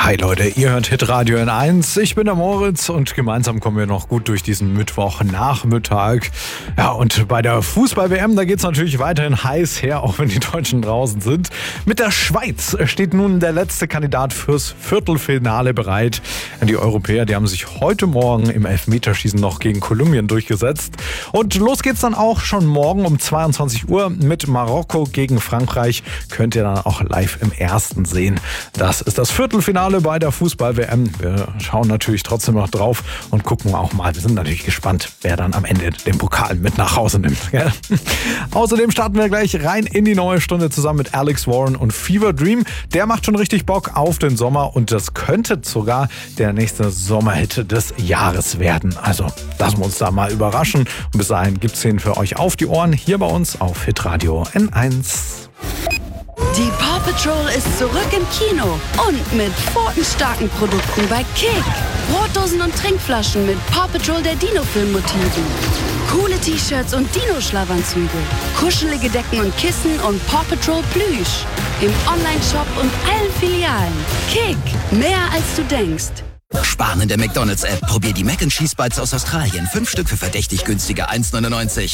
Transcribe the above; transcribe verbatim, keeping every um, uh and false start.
Hi Leute, ihr hört Hitradio N eins. Ich bin der Moritz und gemeinsam kommen wir noch gut durch diesen Mittwochnachmittag. Ja, und bei der Fußball-W M, da geht es natürlich weiterhin heiß her, auch wenn die Deutschen draußen sind. Mit der Schweiz steht nun der letzte Kandidat fürs Viertelfinale bereit. Die Europäer, die haben sich heute Morgen im Elfmeterschießen noch gegen Kolumbien durchgesetzt. Und los geht's dann auch schon morgen um zweiundzwanzig Uhr mit Marokko gegen Frankreich. Könnt ihr dann auch live im Ersten sehen. Das ist das Viertelfinale bei der Fußball-W M. Wir schauen natürlich trotzdem noch drauf und gucken auch mal. Wir sind natürlich gespannt, wer dann am Ende den Pokal mit nach Hause nimmt. Gell? Außerdem starten wir gleich rein in die neue Stunde zusammen mit Alex Warren und Fever Dream. Der macht schon richtig Bock auf den Sommer und das könnte sogar der nächste Sommerhit des Jahres werden. Also lassen wir uns da mal überraschen. Und bis dahin gibt's den für euch auf die Ohren hier bei uns auf Hitradio N eins. Die Paw Patrol ist zurück im Kino und mit pfotenstarken Produkten bei Kick. Brotdosen und Trinkflaschen mit Paw Patrol der Dino-Film-Motiven. Coole T-Shirts und Dino-Schlafanzüge. Kuschelige Decken und Kissen und Paw Patrol Plüsch. Im Online-Shop und allen Filialen. Kick, mehr als du denkst. Sparen in der McDonalds-App. Probier die Mac and Cheese Bites aus Australien. Fünf Stück für verdächtig günstige eins neunundneunzig.